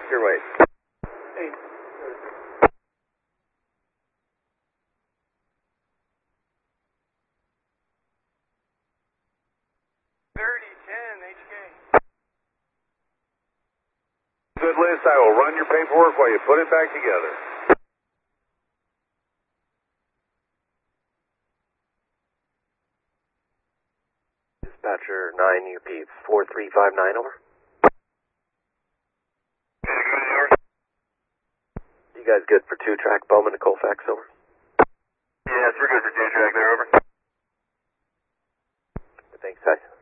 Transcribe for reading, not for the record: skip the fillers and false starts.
Your weight. Hey. 3010 HK. Good list. I will run your paperwork while you put it back together. Dispatcher 9 UP 4359, over. You guys good for 2-track Bowman to Colfax, over? Yes, we're good for 2-track there, over. Thanks, guys.